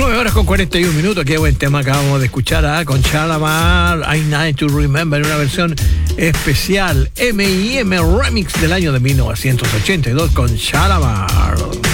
9 horas con 41 minutos. Qué buen tema acabamos de escuchar con Shalamar, I Night to Remember, en una versión especial M&M Remix del año de 1982 con Shalamar.